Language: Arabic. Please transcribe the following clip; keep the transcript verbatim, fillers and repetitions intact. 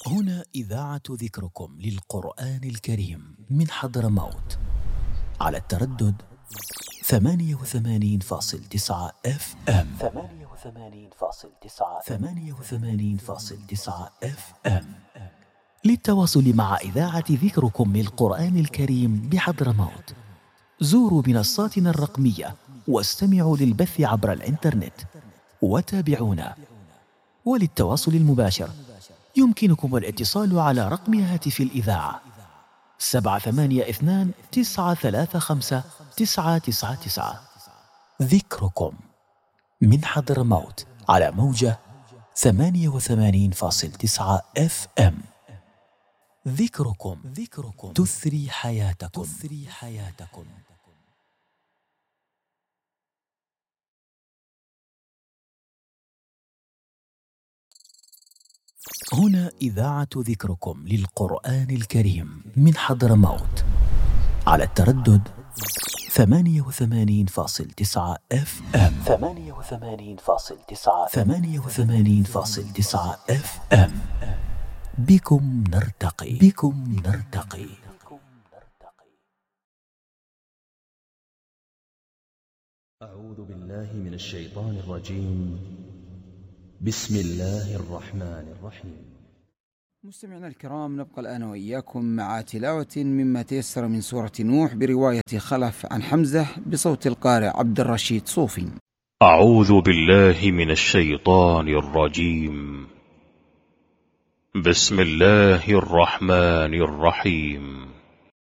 هنا إذاعة ذكركم للقرآن الكريم من حضرموت على التردد ثمانية وثمانين فاصل تسعة اف ام ثمانية وثمانين فاصل تسعة ثمانية وثمانين فاصل تسعة اف ام. للتواصل مع إذاعة ذكركم للقرآن الكريم بحضرموت زوروا منصاتنا الرقمية واستمعوا للبث عبر الإنترنت وتابعونا. وللتواصل المباشر يمكنكم الاتصال على رقم هاتف الإذاعة سبعة ثمانية اثنان تسعة ثلاثة خمسة تسعة تسعة تسعة. ذكركم من حضرموت على موجة ثمانية وثمانين فاصل تسعة اف ام. ذكركم ذكركم تثري حياتكم تثري حياتكم. هنا إذاعة ذكركم للقرآن الكريم من حضرموت على التردد ثمانية وثمانين فاصل تسعة اف ام ثمانية وثمانين فاصل تسعة ثمانية وثمانين فاصل تسعة اف ام. بكم نرتقي بكم نرتقي. أعوذ بالله من الشيطان الرجيم. بسم الله الرحمن الرحيم. مستمعينا الكرام، نبقى الآن وإياكم مع تلاوة مما تيسر من سورة نوح برواية خلف عن حمزة بصوت القارئ عبد الرشيد صوفي. أعوذ بالله من الشيطان الرجيم. بسم الله الرحمن الرحيم.